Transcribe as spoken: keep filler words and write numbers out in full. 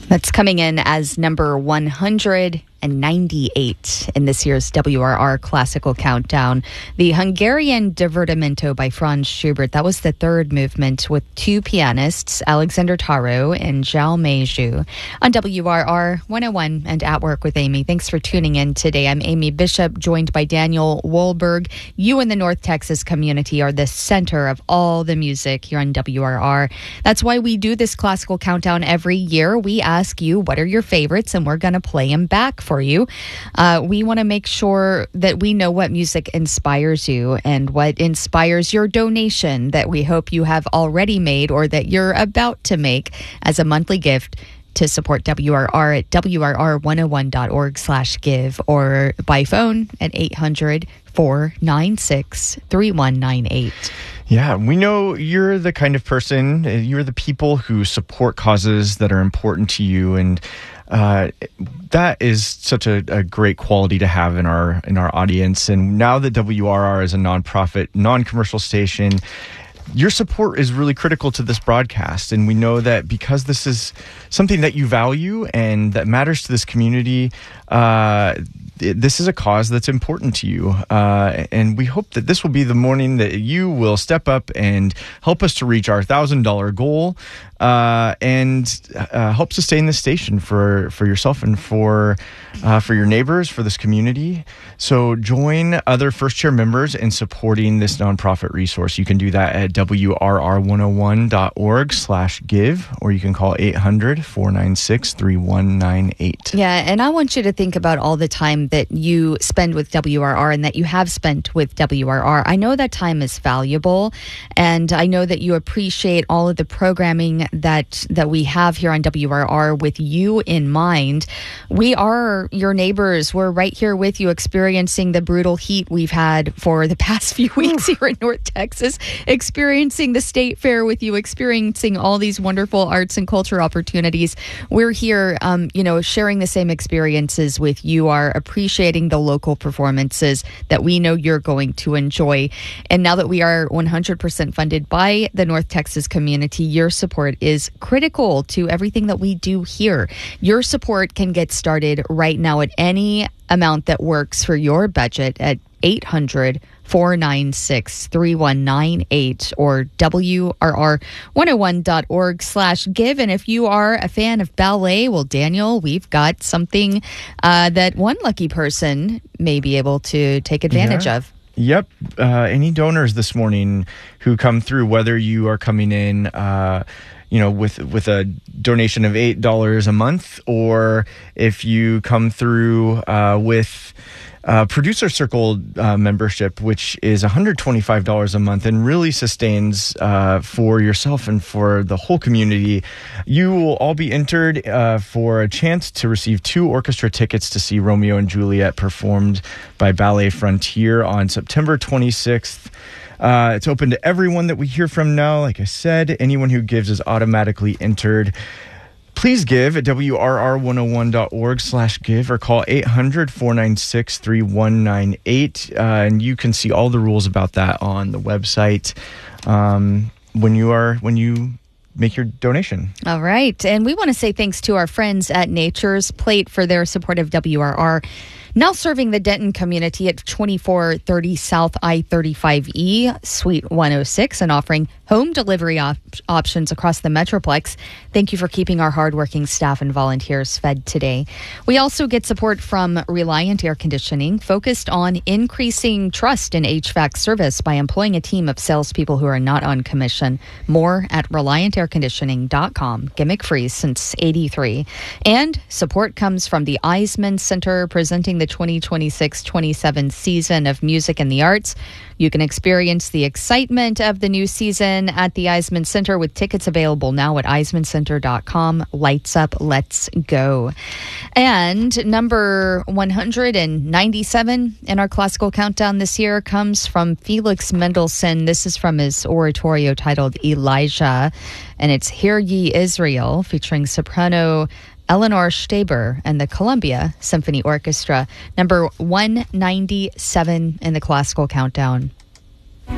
That's coming in as number one hundred ninety-eight in this year's W R R Classical Countdown. The Hungarian Divertimento by Franz Schubert. That was the third movement with two pianists, Alexander Taro and Zhao Meizhu, on W R R one oh one and At Work with Amy. Thanks for tuning in today. I'm Amy Bishop, joined by Daniel Wohlberg. You in the North Texas community are the center of all the music here on W R R. That's why we do this Classical Countdown every year. We ask you, what are your favorites? And we're going to play them back for you. Uh, we want to make sure that we know what music inspires you and what inspires your donation that we hope you have already made or that you're about to make as a monthly gift to support W R R at W R R one oh one dot org slash give or by phone at eight hundred, four nine six, three one nine eight. Yeah, we know you're the kind of person, you're the people who support causes that are important to you, and uh, that is such a, a great quality to have in our in our audience. And now that W R R is a nonprofit, non-commercial station, your support is really critical to this broadcast. And we know that because this is something that you value and that matters to this community, uh, this is a cause that's important to you. Uh, and we hope that this will be the morning that you will step up and help us to reach our one thousand dollars goal uh, and uh, help sustain this station for, for yourself and for uh, for your neighbors, for this community. So join other First Chair members in supporting this nonprofit resource. You can do that at W R R one oh one dot org slash give, or you can call eight hundred, four nine six, three one nine eight. Yeah, and I want you to think about all the time that you spend with W R R and that you have spent with W R R. I know that time is valuable, and I know that you appreciate all of the programming that that we have here on W R R with you in mind. We are your neighbors. We're right here with you, experiencing the brutal heat we've had for the past few weeks here in North Texas, experiencing the state fair with you, experiencing all these wonderful arts and culture opportunities. We're here, um, you know, sharing the same experiences with you, are appreciating the local performances that we know you're going to enjoy. And now that we are one hundred percent funded by the North Texas community, your support is critical to everything that we do here. Your support can get started right now at any amount that works for your budget at eight hundred, four nine six, three one nine eight or W R R one oh one dot org slash give. And if you are a fan of ballet, well, Daniel, we've got something uh, that one lucky person may be able to take advantage yeah. of. Yep. Uh, any donors this morning who come through, whether you are coming in uh, you know, with with a donation of eight dollars a month, or if you come through uh, with uh, Producer Circle uh, membership, which is one hundred twenty-five dollars a month and really sustains uh, for yourself and for the whole community, you will all be entered uh, for a chance to receive two orchestra tickets to see Romeo and Juliet performed by Ballet Frontier on September twenty-sixth. Uh, it's open to everyone that we hear from now. Like I said, anyone who gives is automatically entered. Please give at W R R one oh one dot org slash give or call eight hundred, four nine six, three one nine eight. Uh, and you can see all the rules about that on the website um, when you are when you make your donation. All right. And we want to say thanks to our friends at Nature's Plate for their support of W R R. Now serving the Denton community at twenty-four thirty South I thirty-five E, Suite one oh six, and offering home delivery op- options across the Metroplex. Thank you for keeping our hardworking staff and volunteers fed today. We also get support from Reliant Air Conditioning, focused on increasing trust in H V A C service by employing a team of salespeople who are not on commission. More at reliant air conditioning dot com. Gimmick free since eighty-three. And support comes from the Eisman Center, presenting the twenty twenty-six twenty-seven season of Music and the Arts. You can experience the excitement of the new season at the Eisman Center with tickets available now at eisman center dot com. Lights up, let's go. And number one hundred ninety-seven in our classical countdown this year comes from Felix Mendelssohn. This is from his oratorio titled Elijah, and it's Hear Ye Israel, featuring soprano Eleanor Staber and the Columbia Symphony Orchestra. Number one ninety-seven in the classical countdown.